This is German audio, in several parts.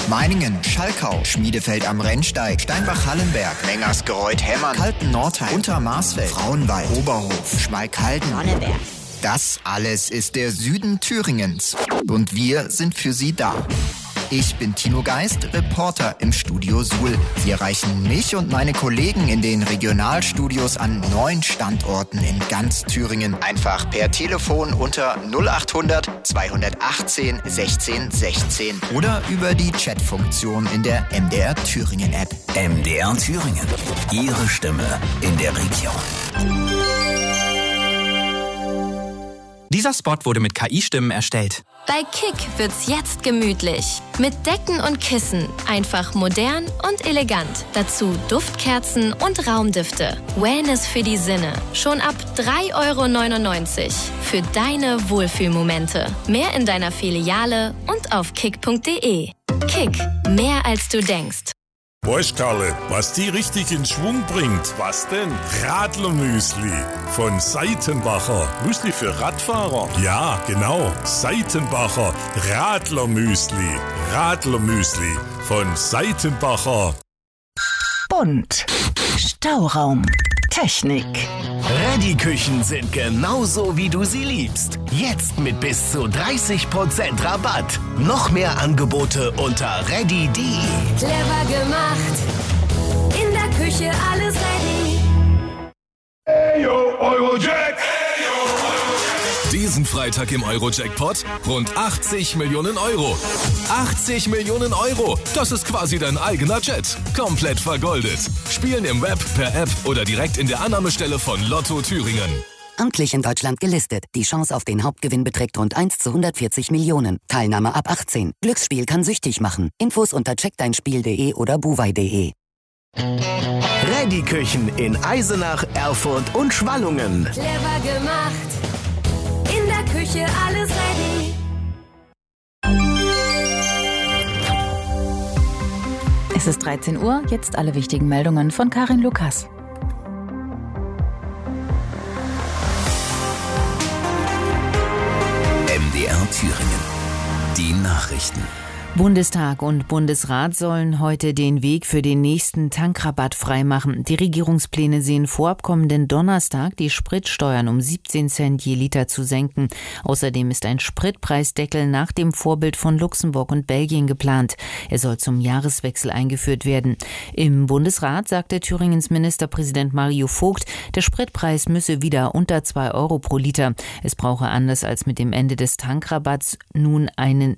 Meiningen, Schalkau, Schmiedefeld am Rennsteig, Steinbach-Hallenberg, Mengersgereuth-Hemmern, Kalten-Nordheim, Untermarsfeld, Frauenwald, Oberhof, Schmalkalden, Sonneberg. Das alles ist der Süden Thüringens. Und wir sind für Sie da. Ich bin Tino Geist, Reporter im Studio Suhl. Sie erreichen mich und meine Kollegen in den Regionalstudios an 9 Standorten in ganz Thüringen. Einfach per Telefon unter 0800 218 16 16 oder über die Chatfunktion in der MDR Thüringen App. MDR Thüringen. Ihre Stimme in der Region. Dieser Spot wurde mit KI-Stimmen erstellt. Bei Kick wird's jetzt gemütlich. Mit Decken und Kissen. Einfach modern und elegant. Dazu Duftkerzen und Raumdüfte. Wellness für die Sinne. Schon ab 3,99 € für deine Wohlfühlmomente. Mehr in deiner Filiale und auf kick.de. Kick. Mehr als du denkst. Weißt Karle, was die richtig in Schwung bringt? Was denn? Radlermüsli von Seitenbacher. Müsli für Radfahrer? Ja, genau. Seitenbacher Radlermüsli. Radlermüsli von Seitenbacher. Bunt. Stauraum. Technik. Ready-Küchen sind genauso, wie du sie liebst. Jetzt mit bis zu 30% Rabatt. Noch mehr Angebote unter ready.de. Clever gemacht. In der Küche alles ready. Hey yo, Eurojack! Diesen Freitag im Euro-Jackpot rund 80 Millionen Euro. 80 Millionen Euro! Das ist quasi dein eigener Jet. Komplett vergoldet. Spielen im Web, per App oder direkt in der Annahmestelle von Lotto Thüringen. Amtlich in Deutschland gelistet. Die Chance auf den Hauptgewinn beträgt rund 1 zu 140 Millionen. Teilnahme ab 18. Glücksspiel kann süchtig machen. Infos unter checkdeinspiel.de oder buwei.de. Ready-Küchen in Eisenach, Erfurt und Schwallungen. Clever gemacht. In der Küche alles ready. Es ist 13 Uhr, jetzt alle wichtigen Meldungen von Karin Lukas. MDR Thüringen. Die Nachrichten. Bundestag und Bundesrat sollen heute den Weg für den nächsten Tankrabatt freimachen. Die Regierungspläne sehen vor, ab kommenden Donnerstag die Spritsteuern um 17 Cent je Liter zu senken. Außerdem ist ein Spritpreisdeckel nach dem Vorbild von Luxemburg und Belgien geplant. Er soll zum Jahreswechsel eingeführt werden. Im Bundesrat sagte Thüringens Ministerpräsident Mario Vogt, der Spritpreis müsse wieder unter 2 € pro Liter. Es brauche anders als mit dem Ende des Tankrabatts nun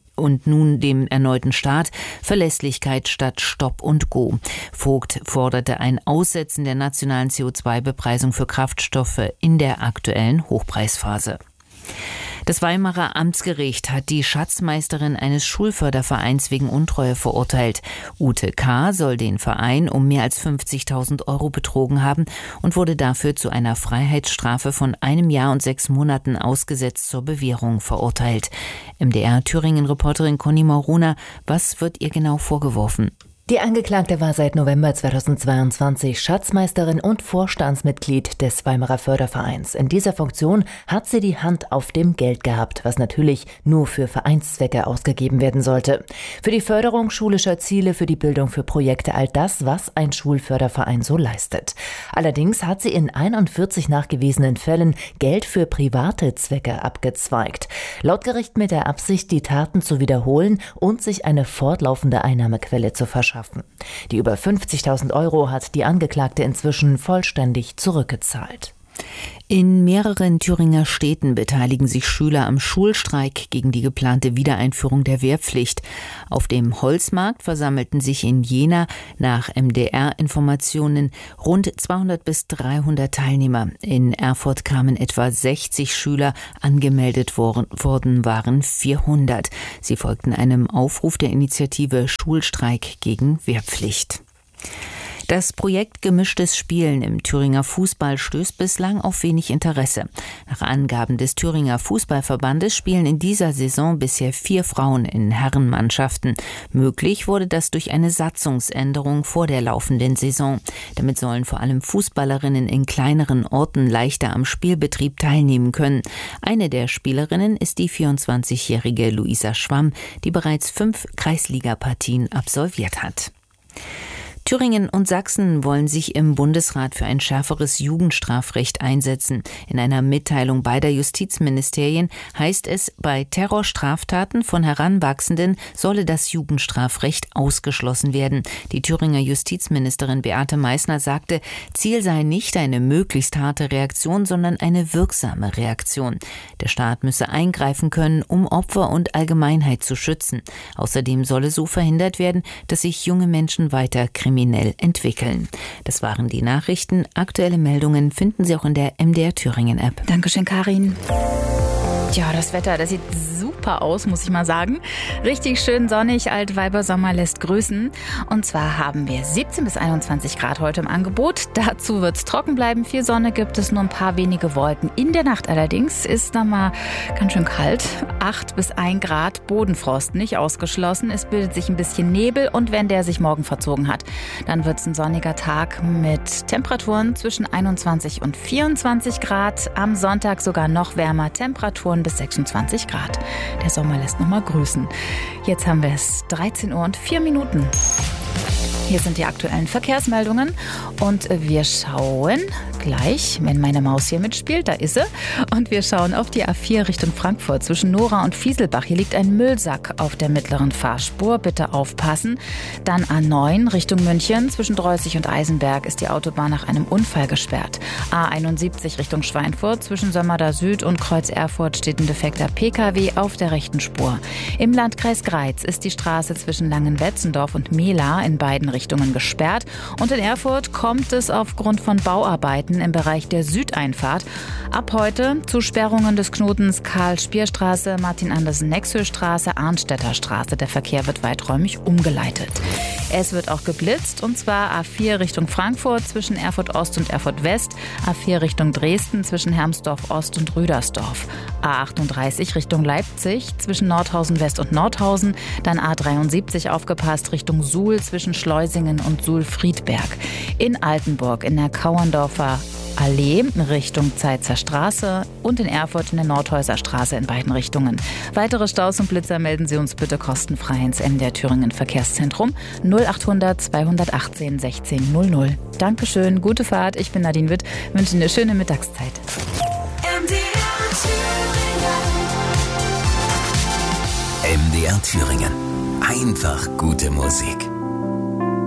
dem erneuten Start Verlässlichkeit statt Stopp und Go. Vogt forderte ein Aussetzen der nationalen CO2-Bepreisung für Kraftstoffe in der aktuellen Hochpreisphase. Das Weimarer Amtsgericht hat die Schatzmeisterin eines Schulfördervereins wegen Untreue verurteilt. Ute K. soll den Verein um mehr als 50.000 € betrogen haben und wurde dafür zu einer Freiheitsstrafe von 1 Jahr und 6 Monaten ausgesetzt zur Bewährung verurteilt. MDR Thüringen-Reporterin Conny Mauruna, was wird ihr genau vorgeworfen? Die Angeklagte war seit November 2022 Schatzmeisterin und Vorstandsmitglied des Weimarer Fördervereins. In dieser Funktion hat sie die Hand auf dem Geld gehabt, was natürlich nur für Vereinszwecke ausgegeben werden sollte. Für die Förderung schulischer Ziele, für die Bildung, für Projekte, all das, was ein Schulförderverein so leistet. Allerdings hat sie in 41 nachgewiesenen Fällen Geld für private Zwecke abgezweigt. Laut Gericht mit der Absicht, die Taten zu wiederholen und sich eine fortlaufende Einnahmequelle zu verschaffen. Die über 50.000 € hat die Angeklagte inzwischen vollständig zurückgezahlt. In mehreren Thüringer Städten beteiligen sich Schüler am Schulstreik gegen die geplante Wiedereinführung der Wehrpflicht. Auf dem Holzmarkt versammelten sich in Jena nach MDR-Informationen rund 200 bis 300 Teilnehmer. In Erfurt kamen etwa 60 Schüler, angemeldet worden waren 400. Sie folgten einem Aufruf der Initiative Schulstreik gegen Wehrpflicht. Das Projekt Gemischtes Spielen im Thüringer Fußball stößt bislang auf wenig Interesse. Nach Angaben des Thüringer Fußballverbandes spielen in dieser Saison bisher 4 Frauen in Herrenmannschaften. Möglich wurde das durch eine Satzungsänderung vor der laufenden Saison. Damit sollen vor allem Fußballerinnen in kleineren Orten leichter am Spielbetrieb teilnehmen können. Eine der Spielerinnen ist die 24-jährige Luisa Schwamm, die bereits 5 Kreisligapartien absolviert hat. Thüringen und Sachsen wollen sich im Bundesrat für ein schärferes Jugendstrafrecht einsetzen. In einer Mitteilung beider Justizministerien heißt es, bei Terrorstraftaten von Heranwachsenden solle das Jugendstrafrecht ausgeschlossen werden. Die Thüringer Justizministerin Beate Meißner sagte, Ziel sei nicht eine möglichst harte Reaktion, sondern eine wirksame Reaktion. Der Staat müsse eingreifen können, um Opfer und Allgemeinheit zu schützen. Außerdem solle so verhindert werden, dass sich junge Menschen weiter kriminell entwickeln. Das waren die Nachrichten. Aktuelle Meldungen finden Sie auch in der MDR Thüringen App. Dankeschön, Karin. Ja, das Wetter, das sieht super aus, muss ich mal sagen. Richtig schön sonnig, Altweibersommer lässt grüßen. Und zwar haben wir 17 bis 21 Grad heute im Angebot. Dazu wird es trocken bleiben. Viel Sonne gibt es, nur ein paar wenige Wolken. In der Nacht allerdings ist noch mal ganz schön kalt. 8 bis 1 Grad, Bodenfrost nicht ausgeschlossen. Es bildet sich ein bisschen Nebel und wenn der sich morgen verzogen hat, dann wird es ein sonniger Tag mit Temperaturen zwischen 21 und 24 Grad. Am Sonntag sogar noch wärmer, Temperaturen bis 26 Grad. Der Sommer lässt noch mal grüßen. Jetzt haben wir es 13 Uhr und 4 Minuten. Hier sind die aktuellen Verkehrsmeldungen und wir schauen gleich, wenn meine Maus hier mitspielt, da ist sie. Und wir schauen auf die A4 Richtung Frankfurt zwischen Nora und Fieselbach. Hier liegt ein Müllsack auf der mittleren Fahrspur, bitte aufpassen. Dann A9 Richtung München zwischen Dreußig und Eisenberg ist die Autobahn nach einem Unfall gesperrt. A71 Richtung Schweinfurt zwischen Sömmerda Süd und Kreuz Erfurt steht ein defekter Pkw auf der rechten Spur. Im Landkreis Greiz ist die Straße zwischen Langenwetzendorf und Mehla in beiden Richtungen gesperrt. Und in Erfurt kommt es aufgrund von Bauarbeiten im Bereich der Südeinfahrt ab heute zu Sperrungen des Knotens Karl-Spier-Straße, Martin-Andersen-Nexhö-Straße, Arnstädter Straße. Der Verkehr wird weiträumig umgeleitet. Es wird auch geblitzt und zwar A4 Richtung Frankfurt zwischen Erfurt Ost und Erfurt West, A4 Richtung Dresden zwischen Hermsdorf Ost und Rüdersdorf, A38 Richtung Leipzig zwischen Nordhausen West und Nordhausen, dann A73 aufgepasst Richtung Suhl zwischen Schleusingen und Suhl-Friedberg. In Altenburg in der Kauerndorfer Allee Richtung Zeitzer Straße und in Erfurt in der Nordhäuser Straße in beiden Richtungen. Weitere Staus und Blitzer melden Sie uns bitte kostenfrei ins MDR Thüringen Verkehrszentrum 0800 218 16 00. Dankeschön, gute Fahrt. Ich bin Nadine Witt, wünsche Ihnen eine schöne Mittagszeit. MDR Thüringen. Einfach gute Musik.